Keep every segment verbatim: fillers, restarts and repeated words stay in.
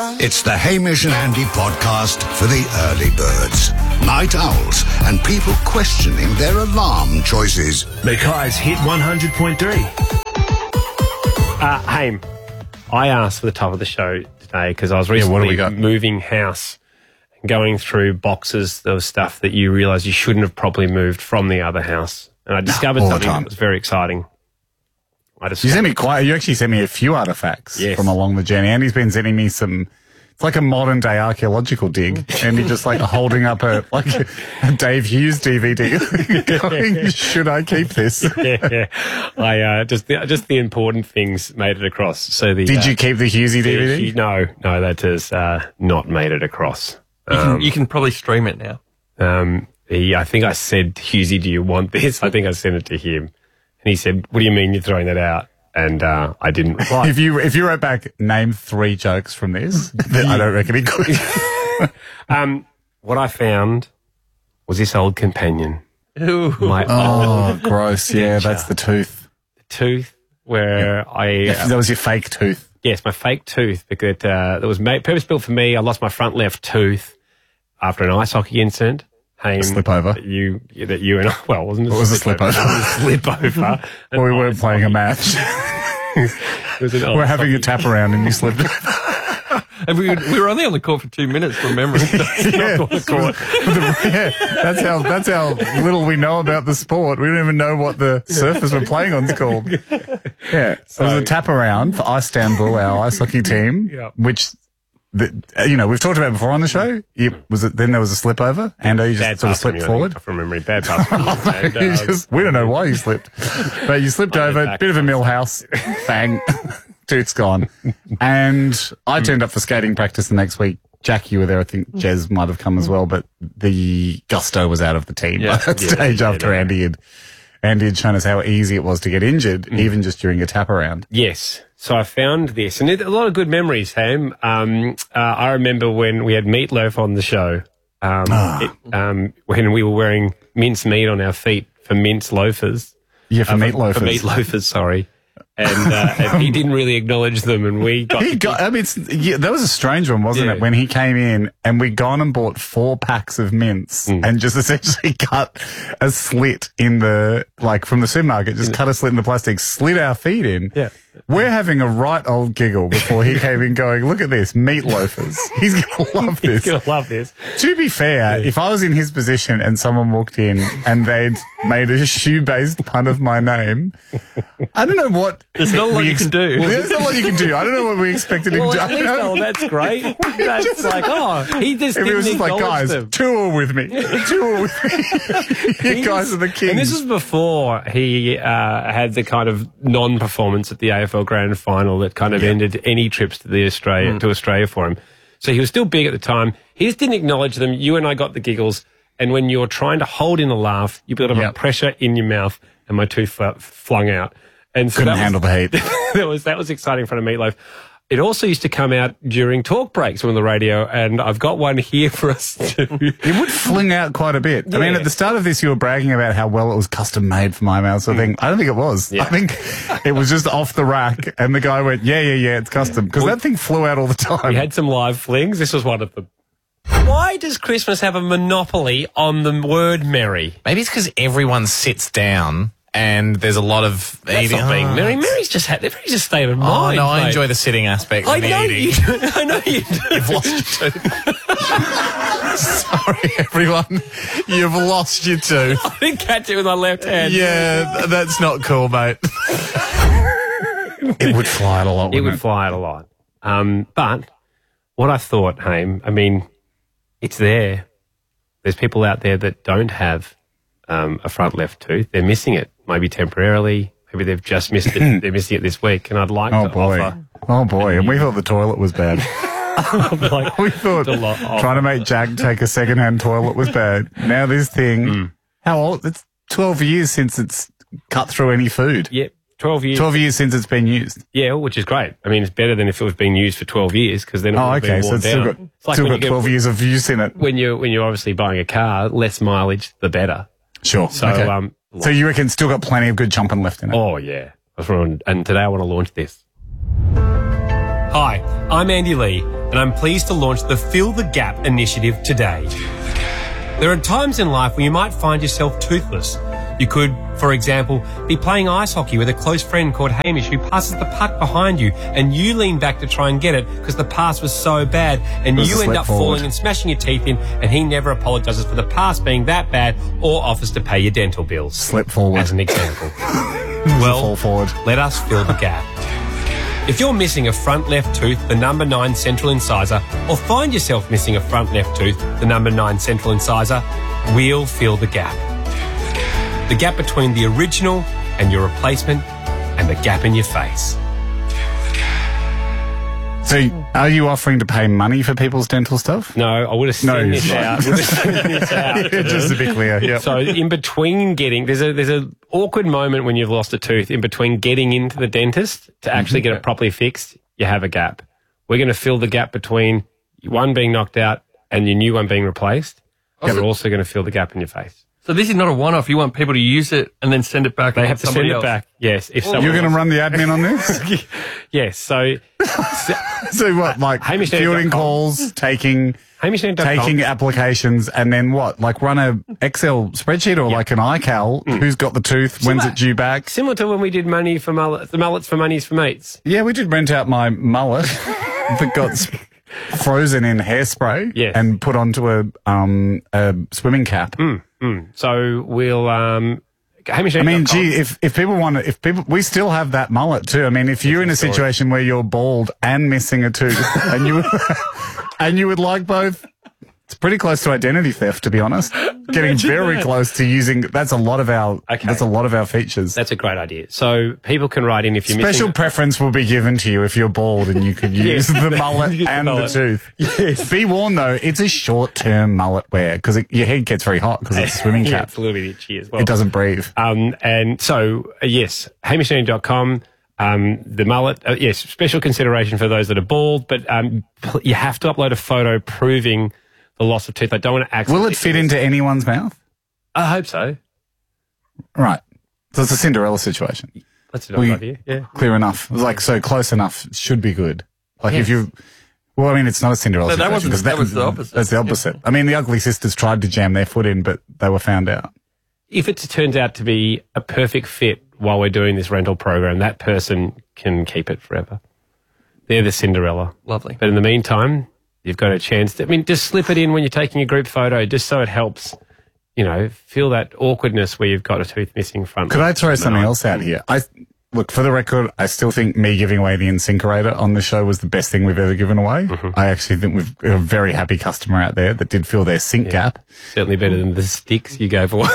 It's the Hamish and Andy podcast for the early birds, night owls, and people questioning their alarm choices. Mackay's Hit one hundred point three. Uh, Haim, I asked for the top of the show today because I was recently yeah, moving house and going through boxes. There was stuff that you realise you shouldn't have probably moved from the other house. And I discovered all the something time. that was very exciting. I You discovered, sent me quite. You actually sent me a few artifacts Yes. from along the journey. Andy's been sending me some. It's like a modern day archaeological dig, and he just like holding up a like a, a Dave Hughes D V D. Going, should I keep this? yeah, yeah. I uh, just the, just the important things made it across. So the Did uh, you keep the Hughesy D V the- D? No, no, that has uh, not made it across. You can, Um, you can probably stream it now. Um, he, I think I said, Hughesy, do you want this? I think I sent it to him. And he said, what do you mean you're throwing that out? And uh, I didn't reply. If you if you wrote back, name three jokes from this, then I don't reckon he could. um, what I found was this old companion. Ooh. My Oh, old gross! Yeah, that's the tooth. tooth where I... Yeah, that was your fake tooth. Yes, my fake tooth. Because uh, that was made, purpose-built for me. I lost my front left tooth after an ice hockey incident. Haim, slip over. That you, that you and I, well, wasn't it? It was a slip over. It was a slip over. Well, we weren't playing a match. It was an We're ice having a hockey- tap around and you slipped. And we, we were only on the court for two minutes from memory. Yeah, yeah, that's how that's how little we know about the sport. We don't even know what the surface we're playing on is called. Yeah, so it was a tap around for Istanbul, our ice hockey team, Yeah. which the, you know we've talked about before on the show. You, was it then there was a slip over, and you just Bad sort of pass from slipped you, I forward. think, from memory. Bad pass from you. And, You uh, just- we don't know why you slipped, but you slipped over. back Bit of a millhouse, bang, tooth's gone, and I turned up for skating practice the next week. Jack, you were there. I think Jez might have come as well, but the gusto was out of the team Yeah. by that Yeah, stage yeah, after no. Andy had Andy had shown us how easy it was to get injured, even just during a tap around. Yes. So I found this, and it, a lot of good memories, Ham. Um, uh, I remember when we had Meatloaf on the show, um, it, um, when we were wearing mince meat on our feet for mince loafers. Yeah, for Uh, meat For loafers. meat loafers, sorry. And, uh, and he didn't really acknowledge them, and we got... He got, I mean, it's, yeah, that was a strange one, wasn't Yeah. it? When he came in and we'd gone and bought four packs of mints and just essentially cut a slit in the, like from the supermarket, just cut a slit in the plastic, slid our feet in. Yeah. We're having a right old giggle before he came in going, look at this, meat loafers. He's going to love He's this. going to love this. To be fair, if I was in his position and someone walked in and they'd made a shoe-based pun of my name, I don't know what... There's not a lot we you ex- can do. Well, there's not a lot you can do. I don't know what we expected him Well, to at least, oh, that's great. That's like, oh, he just If he didn't was just like, acknowledge guys, them. tour with me. Tour with me. You guys are the kings. And this was before he uh, had the kind of non-performance at the A F L Grand Final that kind of ended any trips to the Australia Mm. to Australia for him. So he was still big at the time. He just didn't acknowledge them. You and I got the giggles. And when you're trying to hold in a laugh, you build up Yep. a pressure in your mouth, and my tooth fl- flung out. And so Couldn't that handle was, the heat. that was that was exciting in front of Meatloaf. It also used to come out during talk breaks on the radio, and I've got one here for us to. It would fling out quite a bit. I mean, Yeah. at the start of this, you were bragging about how well it was custom made for my mouth. So I think, I don't think it was. Yeah. I think it was just off the rack, and the guy went, yeah, yeah, yeah, it's custom. Because that thing flew out all the time. We had some live flings. This was one of them. Why does Christmas have a monopoly on the word merry? Maybe it's because everyone sits down and there's a lot of That's eating. not being Oh, merry. Merry's just had. Merry's just state of Oh, mind. no, I mate. enjoy the sitting aspect. I and the know eating. you do. I know you do. You've lost your tooth. Sorry, everyone. You've lost your tooth. I didn't catch it with my left hand. Yeah, th- that's not cool, mate. It would fly out a lot. It wouldn't would fly out a lot. Um, but what I thought, Haim, I mean, it's there. There's people out there that don't have um, a front left tooth. They're missing it, maybe temporarily. Maybe they've just missed it. They're missing it this week, and I'd like Oh to boy. offer. Oh boy. And we thought the toilet was bad. Like, We thought a lot of- trying to make Jack take a second-hand toilet was bad. Now this thing, Hmm. how old? It's twelve years since it's cut through any food. yeah, twelve years. twelve years since it's been used. Yeah, which is great. I mean, it's better than if it was being used for twelve years because then it would Oh, have okay. been So worn it's still down. got, It's like still when got you get- twelve years of use in it. When you're when you're obviously buying a car, less mileage, the better. Sure. So, okay. um, so you reckon still got plenty of good chomping left in it? Oh yeah, that's right. And today I want to launch this. Hi, I'm Andy Lee, and I'm pleased to launch the Fill the Gap initiative today. There are times in life when you might find yourself toothless. You could, for example, be playing ice hockey with a close friend called Hamish who passes the puck behind you and you lean back to try and get it because the pass was so bad and was you a end slip up forward. falling and smashing your teeth in and he never apologises for the pass being that bad or offers to pay your dental bills. Slip forward. As an example. Well, fall forward. Let us fill the gap. If you're missing a front left tooth, the number nine central incisor, or find yourself missing a front left tooth, the number nine central incisor, we'll fill the gap. The gap between the original and your replacement, and the gap in your face. So, are you offering to pay money for people's dental stuff? No, I would have sent No, this you're right. out. Would have sent this out. Just to be clear, yeah. So in between getting, there's a there's a awkward moment when you've lost a tooth. In between getting into the dentist to actually get it properly fixed, you have a gap. We're going to fill the gap between one being knocked out and your new one being replaced. And we're also going to fill the gap in your face. So this is not a one-off. You want people to use it and then send it back. They on have to send somebody it else. back. Yes, if someone You're going to else- run the admin on this? Yes. So So what, like Hamish fielding dot com. calls, taking Hamish dot com. taking applications, and then what? Like run a Excel spreadsheet or like an iCal? Mm. Who's got the tooth? When's it due back? Similar to when we did money for mullets, the mullets for money's for mates. Yeah, we did rent out my mullet that got s- frozen in hairspray Yes. and put onto a um a swimming cap. So we'll um, Hamish. I mean, gee, if, if people want to, if people, we still have that mullet too. I mean, if you're in a story. situation where you're bald and missing a tooth and you, and you would like both, it's pretty close to identity theft, to be honest. Getting very that. close to using, that's a lot of our, Okay. that's a lot of our features. That's a great idea. So people can write in if you're Special missing. preference will be given to you if you're bald and you could use the mullet Use the and mullet. the tooth. Yes. Be warned though, it's a short-term mullet wear because your head gets very hot because it's a swimming Yeah, cap. it's a little bit itchy as well. It doesn't breathe. Um, and so, uh, yes, hamish dot com, um, the mullet, uh, yes, special consideration for those that are bald, but um, pl- you have to upload a photo proving the loss of tooth. I don't want to accidentally. Will it fit into anyone's mouth? I hope so. Right. So it's a Cinderella situation. That's a nice We- idea. Yeah. Clear enough. Like, so close enough should be good. Like if Yes. you, well, I mean, it's not a Cinderella No, that situation. wasn't- 'cause that was the opposite. That's the opposite. I mean, the Ugly Sisters tried to jam their foot in, but they were found out. If it turns out to be a perfect fit while we're doing this rental program, that person can keep it forever. They're the Cinderella. Lovely. But in the meantime, you've got a chance to, I mean, just slip it in when you're taking a group photo, just so it helps, you know, feel that awkwardness where you've got a tooth missing front. Could I throw something else out here? I look, for the record, I still think me giving away the InSinkerator on the show was the best thing we've ever given away. I actually think we've got a very happy customer out there that did fill their sink gap. Certainly better than the sticks you gave away.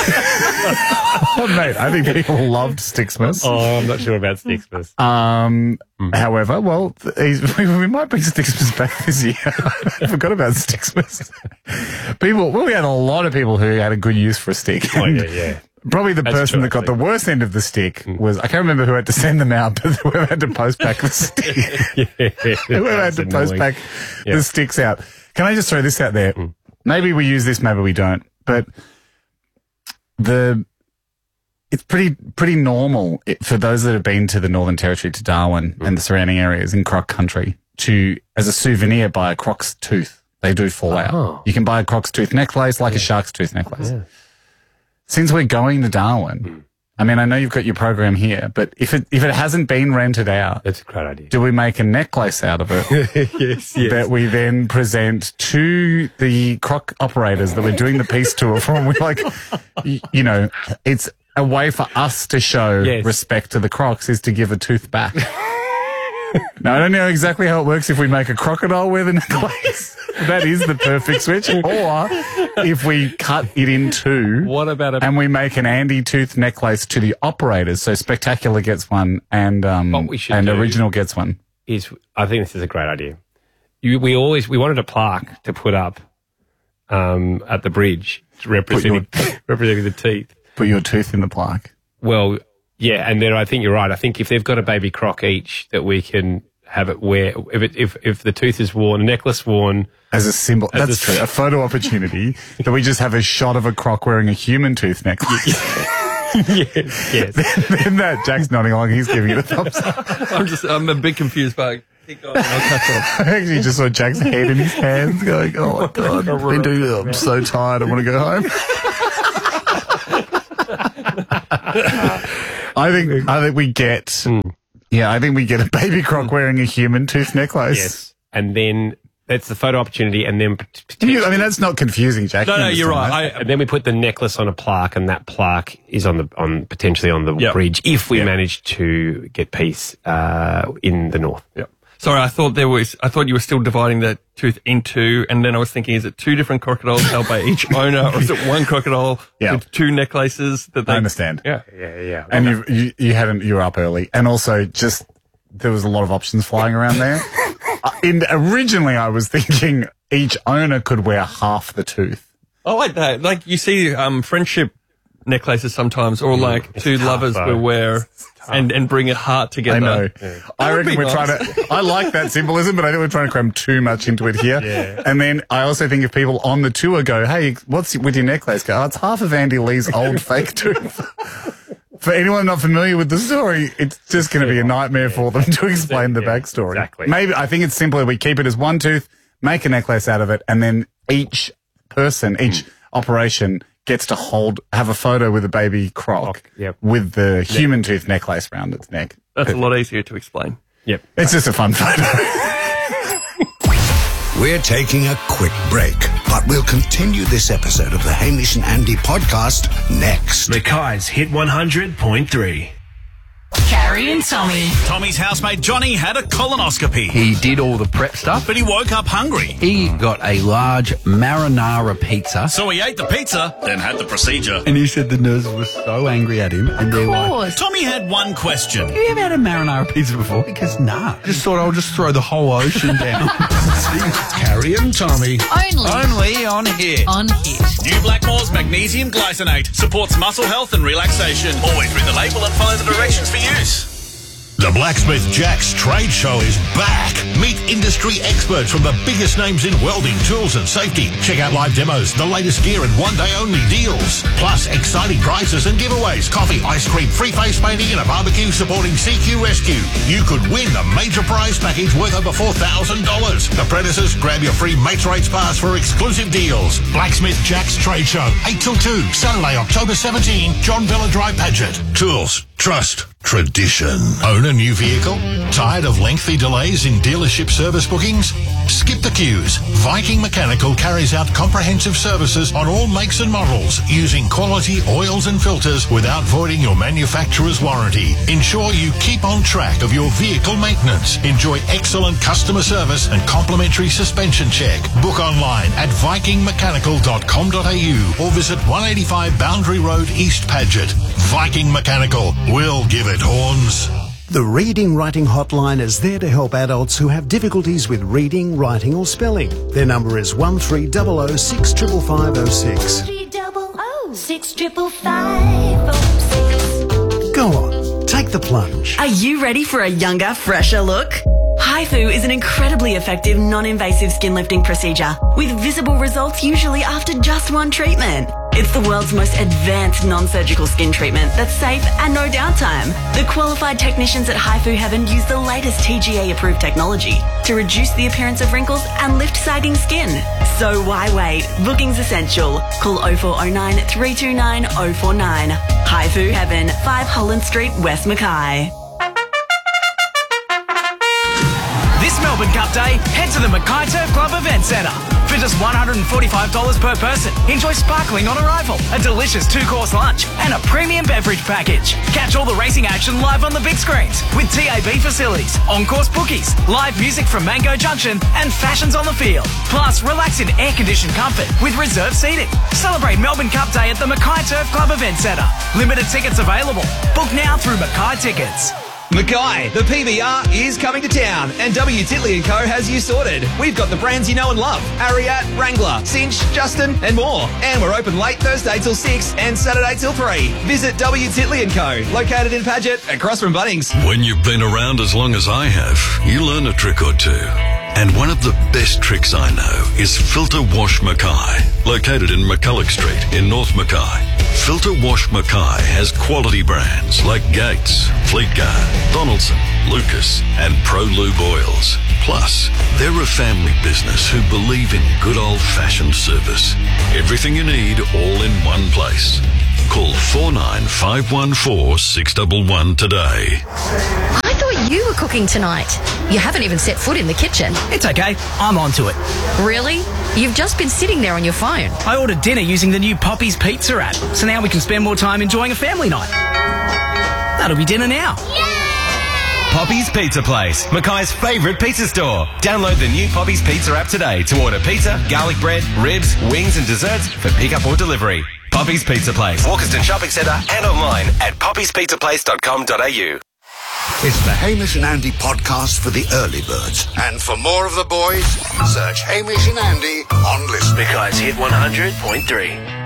Oh, mate, I think people loved Sticksmas. Oh, I'm not sure about Sticksmas. Um, However, well, th- he's, we, we might bring Sticksmas back this year. I forgot about Sticksmas. People, well, we had a lot of people who had a good use for a stick. Oh, And yeah, yeah. Probably the That's person true, that got the actually. worst end of the stick was, I can't remember who had to send them out, but whoever had to post back the stick. Whoever had That's to post annoying. back Yeah. the sticks out. Can I just throw this out there? Maybe we use this, maybe we don't, but the, it's pretty, pretty normal it, for those that have been to the Northern Territory, to Darwin and the surrounding areas in Croc country to, as a souvenir, buy a Croc's tooth. They do fall out. Oh. You can buy a Croc's tooth necklace like a shark's tooth necklace. Since we're going to Darwin, I mean, I know you've got your program here, but if it, if it hasn't been rented out, That's a great idea. do we make a necklace out of it? yes, That we then present to the Croc operators that we're doing the peace tour from. We're like, y- you know, it's a way for us to show Yes. respect to the Crocs is to give a tooth back. Now, I don't know exactly how it works if we make a crocodile wear the necklace. That is the perfect switch. Or if we cut it in two What about a and we make an Andy tooth necklace to the operators. So Spectacular gets one and, um, What we should and do- Original gets one. is I think this is a great idea. You, we always we wanted a plaque to put up um, at the bridge representing representing the teeth. Put your tooth in the plaque. Well, yeah, and then I think you're right. I think if they've got a baby croc each, that we can have it wear if it, if if the tooth is worn, a necklace worn. As a symbol. As That's a- true. A photo opportunity that we just have a shot of a croc wearing a human tooth necklace. yes, yes. Then that Jack's nodding along. He's giving it a thumbs up. I'm just, I'm a bit confused by Keep going. I'll cut off. I actually just saw Jack's head in his hands going, oh, my God, I've been doing, I'm so tired, I want to go home. I think I think we get, mm. yeah, I think we get a baby croc wearing a human tooth necklace. Yes. And then that's the photo opportunity, and then... You, I mean, that's not confusing, Jack. No, no, you're right. I, and then we put the necklace on a plaque, and that plaque is on the on potentially on the yep. bridge if we yep. manage to get peace uh, in the north. Yep. Sorry, I thought there was. I thought you were still dividing that tooth into, and then I was thinking, is it two different crocodiles held by each owner, or is it one crocodile yeah. with two necklaces? That they, I understand. Yeah, yeah, yeah. And you, you you hadn't. You were up early, and also just there was a lot of options flying around there. In originally, I was thinking each owner could wear half the tooth. I like that. Like you see, um, friendship necklaces sometimes, or like it's two tough, lovers though. will wear and, and bring a heart together. I know. Yeah. I reckon we're nice. trying to, I like that symbolism, but I think we're trying to cram too much into it here. Yeah. And then I also think if people on the tour go, hey, what's with your necklace? Go, oh, it's half of Andy Lee's old fake tooth. For anyone not familiar with the story, it's just going to be a nightmare for them to explain the Yeah, backstory. exactly. Maybe, I think it's simpler. We keep it as one tooth, make a necklace out of it, and then each person, each mm. operation gets to hold, have a photo with a baby croc Croc, yep. with the human tooth necklace around its neck. That's a lot easier to explain. Yep. It's just a fun photo. We're taking a quick break, but we'll continue this episode of the Hamish and Andy podcast next. Mackay's Hit one hundred point three. Carrie and Tommy. Tommy's housemate Johnny had a colonoscopy, He did all the prep stuff. but he woke up hungry. He got a large marinara pizza. So he ate the pizza, then had the procedure. And he said the nurses were so angry at him. And they're like, Course. Tommy had one question. have you ever had a marinara pizza before? He goes, nah. Just thought I'll just throw the whole ocean down. Carrie and Tommy. Only Only on Hit. on Hit. New Blackmore's Magnesium Glycinate supports muscle health and relaxation. Always read the label and follow the directions for use. The Blacksmith Jack's Trade Show is back. Meet industry experts from the biggest names in welding, tools and safety. Check out live demos, the latest gear and one-day only deals. Plus exciting prizes and giveaways, coffee, ice cream, free face painting and a barbecue supporting C Q Rescue. You could win the major prize package worth over four thousand dollars. Apprentices, grab your free Mates Rates pass for exclusive deals. Blacksmith Jack's Trade Show, eight till two, Saturday, October seventeenth, John Villa Drive, Paget. Tools, trust, tradition. Own a new vehicle? Tired of lengthy delays in dealership service bookings? Skip the queues. Viking Mechanical carries out comprehensive services on all makes and models using quality oils and filters without voiding your manufacturer's warranty. Ensure you keep on track of your vehicle maintenance. Enjoy excellent customer service and complimentary suspension check. Book online at viking mechanical dot com dot a u or visit one eighty-five Boundary Road, East Paget. Viking Mechanical. We'll give it horns. The Reading Writing Hotline is there to help adults who have difficulties with reading, writing or spelling. Their number is one three zero zero six five five zero six. three double oh six triple five oh six. Go on, take the plunge. Are you ready for a younger, fresher look? HIFU is an incredibly effective, non-invasive skin lifting procedure with visible results usually after just one treatment. It's the world's most advanced non-surgical skin treatment that's safe and no downtime. The qualified technicians at HIFU Heaven use the latest T G A-approved technology to reduce the appearance of wrinkles and lift sagging skin. So why wait? Booking's essential. Call oh four oh nine, three two nine, oh four nine. HIFU Heaven, five Holland Street, West Mackay. This Melbourne Cup Day, head to the Mackay Turf Club Event Centre. For just one hundred forty-five dollars per person, enjoy sparkling on arrival, a delicious two-course lunch, and a premium beverage package. Catch all the racing action live on the big screens with T A B facilities, on-course bookies, live music from Mango Junction, and fashions on the field. Plus, relax in air-conditioned comfort with reserved seating. Celebrate Melbourne Cup Day at the Mackay Turf Club Event Centre. Limited tickets available. Book now through Mackay Tickets. Mackay, the P B R is coming to town and W Titley and Co has you sorted. We've got the brands you know and love. Ariat, Wrangler, Cinch, Justin and more. And we're open late Thursday till six and Saturday till three. Visit W Titley and Co, located in Paget, across from Bunnings. When you've been around as long as I have, you learn a trick or two. And one of the best tricks I know is Filter Wash Mackay, located in McCulloch Street in North Mackay. Filter Wash Mackay has quality brands like Gates, Fleetguard, Donaldson, Lucas and Pro Lube Oils. Plus, they're a family business who believe in good old-fashioned service. Everything you need all in one place. Call four nine five one four six one one today. I thought you were cooking tonight. You haven't even set foot in the kitchen. It's okay. I'm onto it. Really? You've just been sitting there on your phone. I ordered dinner using the new Poppy's Pizza app, so now we can spend more time enjoying a family night. That'll be dinner now. Poppy's Pizza Place, Mackay's favourite pizza store. Download the new Poppy's Pizza app today to order pizza, garlic bread, ribs, wings and desserts for pickup or delivery. Poppy's Pizza Place, Walkerston Shopping Centre and online at poppies pizza place dot com dot a u. It's the Hamish and Andy podcast for the early birds. And for more of the boys, search Hamish and Andy on Listen. Mackay's Hit one hundred point three.